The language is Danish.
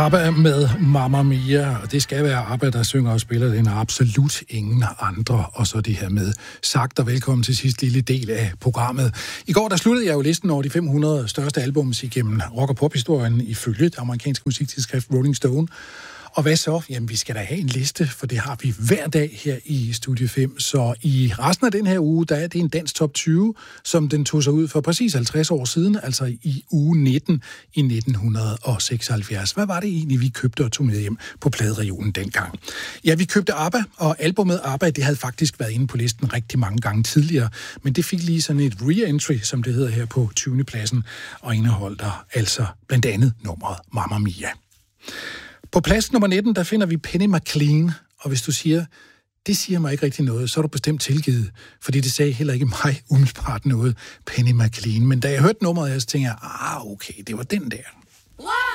ABBA med Mamma Mia, og det skal være ABBA, der synger og spiller den, og absolut ingen andre. Og så det her med sagt og velkommen til sidste lille del af programmet. I går der sluttede jeg jo listen over de 500 største albums igennem rock- og pophistorien ifølge det amerikanske musiktidsskrift Rolling Stone. Og hvad så? Jamen, vi skal da have en liste, for det har vi hver dag her i Studie 5. Så i resten af den her uge, der er det en dansk top 20, som den tog sig ud for præcis 50 år siden, altså i uge 19 i 1976. Hvad var det egentlig, vi købte og tog med hjem på pladeregionen dengang? Ja, vi købte ABBA, og albumet ABBA, det havde faktisk været inde på listen rigtig mange gange tidligere, men det fik lige sådan et re-entry, som det hedder her på 20. pladsen, og indeholdt der altså blandt andet nummeret Mamma Mia. På plads nummer 19, der finder vi Penny McLean, og hvis du siger, det siger mig ikke rigtig noget, så er du bestemt tilgivet, fordi det sagde heller ikke mig umiddelbart noget, Penny McLean. Men da jeg hørte nummeret, så tænkte jeg, okay, det var den der. Wow!